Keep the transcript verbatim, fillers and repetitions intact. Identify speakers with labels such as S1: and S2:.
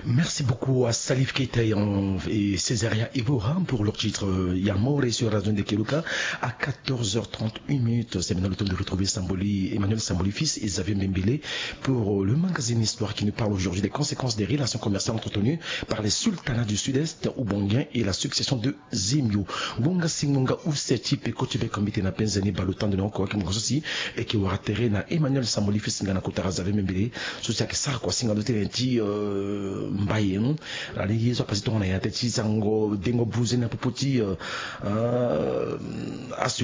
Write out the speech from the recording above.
S1: Merci beaucoup à Salif Keita et Césaria Ivoram pour leur titre Yamore sur Radio de Keluka à quatorze heures trente minutes. C'est maintenant le temps de retrouver Samboli, Emmanuel Samboli fils et Xavier Mbembele pour le magazine Histoire qui nous parle aujourd'hui des conséquences des relations commerciales entretenues par les sultanats du sud-est Ubonga et la succession de Zimio. Bonga Singonga Useti Pekotibe Kombite na Penzani Balutan de Noko Kimgososi et qui aura terre na Emmanuel Samboli fils Ngana Kotara Xavier Mbembele. Soucia que ça quoi Singano Tenenti mbaye ali yezo pasito na ya teti sango dengo buze na popoti